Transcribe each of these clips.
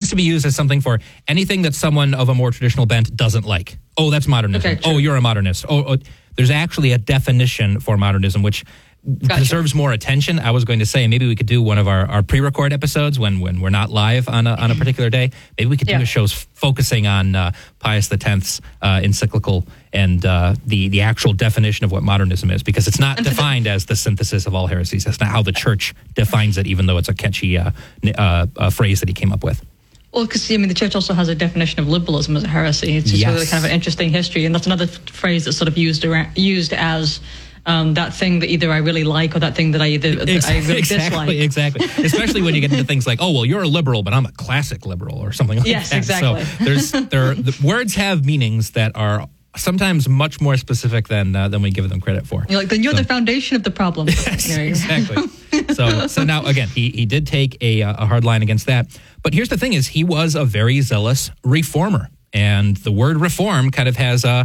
to be used as something for anything that someone of a more traditional bent doesn't like. Oh, that's modernism. Okay, oh, you're a modernist. Oh, there's actually a definition for modernism, which deserves more attention. I was going to say maybe we could do one of our pre-record episodes when we're not live on a particular day. Maybe we could do a show focusing on Pius X's encyclical and the actual definition of what modernism is, because it's not defined as the synthesis of all heresies. That's not how the church defines it, even though it's a catchy phrase that he came up with. Well, because, the church also has a definition of liberalism as a heresy. It's just really kind of an interesting history, and that's another phrase that's sort of used as that thing that either I really like or that thing that I really dislike. Exactly. Especially when you get into things like, oh, well, you're a liberal, but I'm a classic liberal or something like that. Yes, exactly. So the words have meanings that are sometimes much more specific than we give them credit for. You're the foundation of the problem. Yes, exactly. So now, again, he did take a hard line against that. But here's the thing is he was a very zealous reformer. And the word reform kind of has a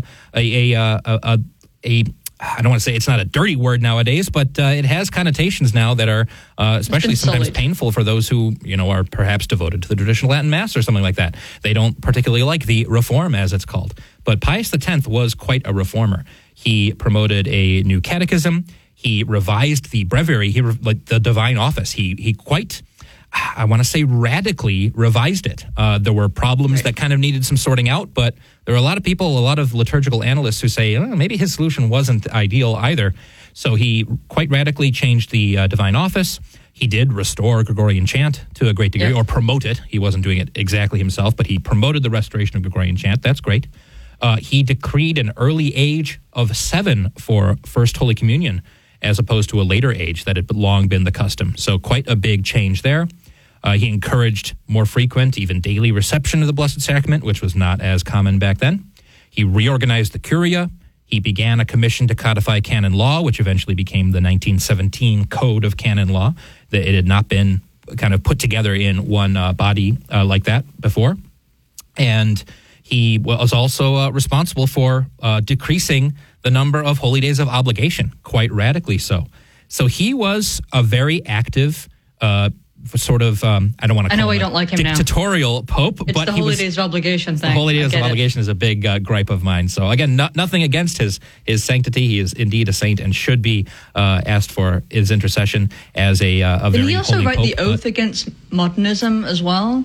I don't want to say it's not a dirty word nowadays, but it has connotations now that are especially sometimes painful for those who, are perhaps devoted to the traditional Latin Mass or something like that. They don't particularly like the Reform, as it's called. But Pius X was quite a reformer. He promoted a new catechism. He revised the breviary, the divine office. He quite, I want to say, radically revised it. There were problems that kind of needed some sorting out, but there are a lot of people, a lot of liturgical analysts who say, maybe his solution wasn't ideal either. So he quite radically changed the divine office. He did restore Gregorian chant to a great degree, or promote it. He wasn't doing it exactly himself, but he promoted the restoration of Gregorian chant. That's great. He decreed an early age of 7 for First Holy Communion, as opposed to a later age that had long been the custom. So quite a big change there. He encouraged more frequent, even daily reception of the Blessed Sacrament, which was not as common back then. He reorganized the Curia. He began a commission to codify canon law, which eventually became the 1917 Code of Canon Law. It had not been kind of put together in one body like that before. And he was also responsible for decreasing the number of holy days of obligation, quite radically so. So he was a very active sort of, I don't want to call him don't like him dictatorial pope. It's but the Holy Days of Obligation thing. The Holy Days of Obligation is a big gripe of mine. So again, nothing against his sanctity. He is indeed a saint and should be asked for his intercession as a very holy pope. Did he also write the oath against modernism as well?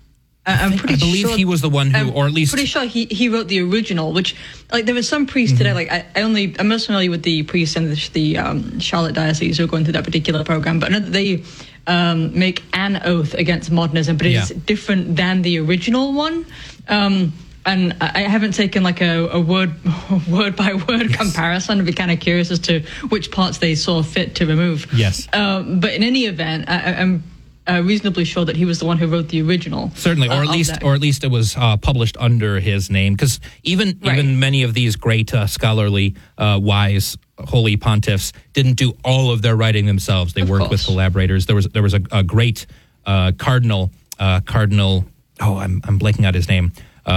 I believe he was the one who, or at least... pretty sure he wrote the original, which, there was some priests today, I'm most familiar with the priests in the Charlotte Diocese who are going through that particular program, but I know that they make an oath against modernism, but it's different than the original one. And I haven't taken a word by word comparison. I'd be kind of curious as to which parts they saw fit to remove. Yes. But in any event, I'm reasonably sure that he was the one who wrote the original. Certainly, or at least it was published under his name, because even many of these great scholarly, wise, holy pontiffs didn't do all of their writing themselves. They worked with collaborators. There was a great cardinal. Oh, I'm blanking out his name.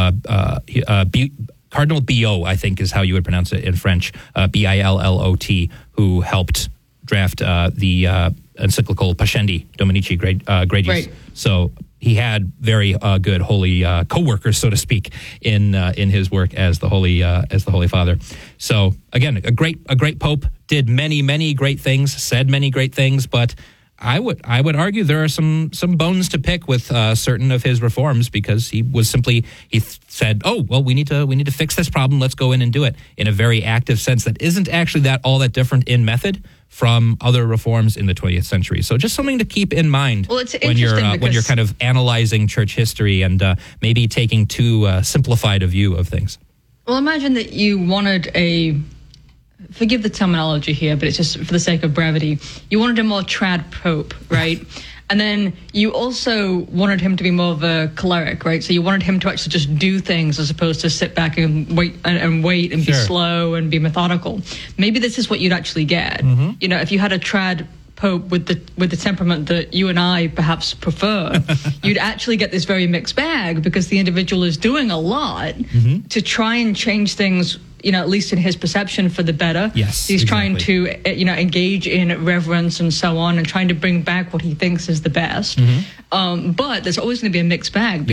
Cardinal Biot, I think, is how you would pronounce it in French. Billot, who helped draft the encyclical Pascendi Dominici Gradis. Right. So he had very good holy co-workers, so to speak, in his work as the Holy Father. So again, a great pope, did many great things, said many great things, but I would argue there are some bones to pick with certain of his reforms, because he said, oh well, we need to fix this problem. Let's go in and do it in a very active sense that isn't actually all that different in method from other reforms in the 20th century. So just something to keep in mind when you're kind of analyzing church history and maybe taking too simplified a view of things. Well, imagine that you wanted forgive the terminology here, but it's just for the sake of brevity. You wanted a more trad pope, right? And then you also wanted him to be more of a choleric, right? So you wanted him to actually just do things as opposed to sit back and wait and be slow and be methodical. Maybe this is what you'd actually get. Mm-hmm. If you had a trad pope with the temperament that you and I perhaps prefer, you'd actually get this very mixed bag, because the individual is doing a lot to try and change things, at least in his perception, for the better. Yes, he's trying to, engage in reverence and so on, and trying to bring back what he thinks is the best. But there's always going to be a mixed bag.